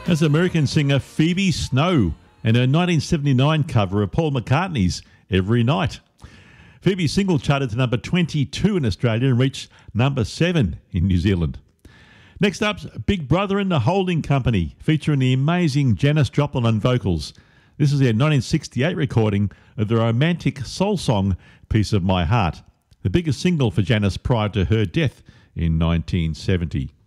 That's American singer Phoebe Snow and her 1979 cover of Paul McCartney's Every Night. Phoebe's single charted to number 22 in Australia and reached number 7 in New Zealand. Next up's Big Brother and the Holding Company, featuring the amazing Janis Joplin on vocals. This is their 1968 recording of the romantic soul song Piece of My Heart, the biggest single for Janis prior to her death in 1970.